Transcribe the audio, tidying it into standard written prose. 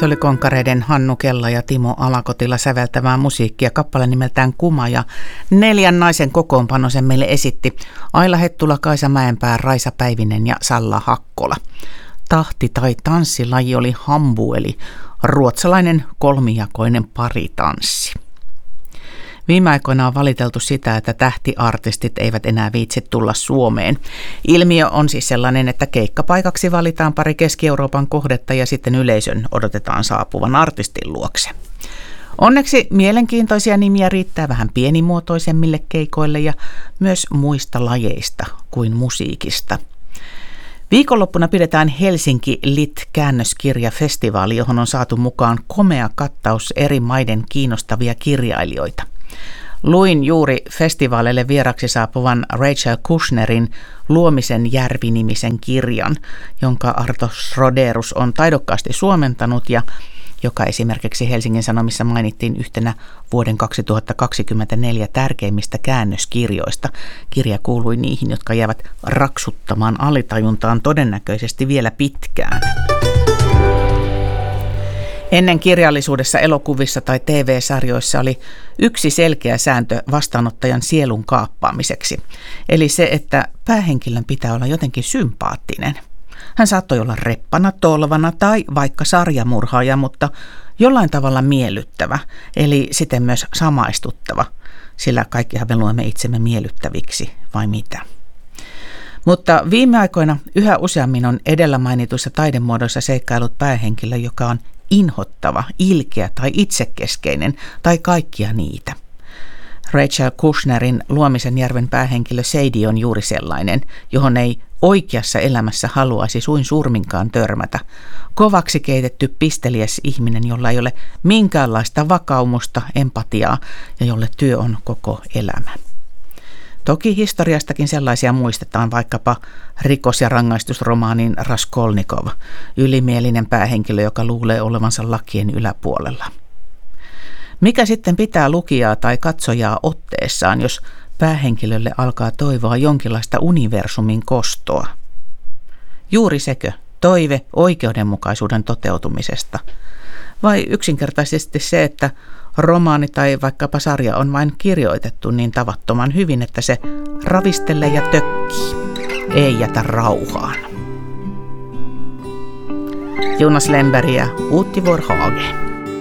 Se oli Konkareiden Hannu Kella ja Timo Alakotila säveltämään musiikkia, kappale nimeltään Kuma, ja 4 naisen kokoonpano sen meille esitti Aila Hettula, Kaisa Mäenpää, Raisa Päivinen ja Salla Hakkola. Tahti- tai tanssilaji oli hambu, eli ruotsalainen kolmijakoinen paritanssi. Viime aikoina on valiteltu sitä, että tähtiartistit eivät enää viitsi tulla Suomeen. Ilmiö on siis sellainen, että keikkapaikaksi valitaan pari Keski-Euroopan kohdetta ja sitten yleisön odotetaan saapuvan artistin luokse. Onneksi mielenkiintoisia nimiä riittää vähän pienimuotoisemmille keikoille ja myös muista lajeista kuin musiikista. Viikonloppuna pidetään Helsinki Lit-käännöskirjafestivaali, johon on saatu mukaan komea kattaus eri maiden kiinnostavia kirjailijoita. Luin juuri festivaaleille vieraksi saapuvan Rachel Kushnerin Luomisen järvi-nimisen kirjan, jonka Arto Schroderus on taidokkaasti suomentanut ja joka esimerkiksi Helsingin Sanomissa mainittiin yhtenä vuoden 2024 tärkeimmistä käännöskirjoista. Kirja kuului niihin, jotka jäävät raksuttamaan alitajuntaan todennäköisesti vielä pitkään. Ennen kirjallisuudessa, elokuvissa tai TV-sarjoissa oli yksi selkeä sääntö vastaanottajan sielun kaappaamiseksi. Eli se, että päähenkilön pitää olla jotenkin sympaattinen. Hän saattoi olla reppana, tolvana tai vaikka sarjamurhaaja, mutta jollain tavalla miellyttävä, eli siten myös samaistuttava, sillä kaikkihan me luemme itsemme miellyttäviksi, vai mitä? Mutta viime aikoina yhä useammin on edellä mainituissa taidemuodoissa seikkailut päähenkilö, joka on inhottava, ilkeä tai itsekeskeinen tai kaikkia niitä. Rachel Kushnerin Luomisen järven päähenkilö Sadie on juuri sellainen, johon ei oikeassa elämässä haluaisi suin surminkaan törmätä. Kovaksi keitetty pisteliäs ihminen, jolla ei ole minkäänlaista vakaumusta, empatiaa ja jolle työ on koko elämä. Toki historiastakin sellaisia muistetaan, vaikkapa rikos- ja rangaistusromaanin Raskolnikov, ylimielinen päähenkilö, joka luulee olevansa lakien yläpuolella. Mikä sitten pitää lukijaa tai katsojaa otteessaan, jos päähenkilölle alkaa toivoa jonkinlaista universumin kostoa? Juuri sekö toive oikeudenmukaisuuden toteutumisesta? Vai yksinkertaisesti se, että romaani tai vaikkapa sarja on vain kirjoitettu niin tavattoman hyvin, että se ravistelee ja tökkii, ei jätä rauhaan? Jonas Lemberg ja Utti Vår Hage.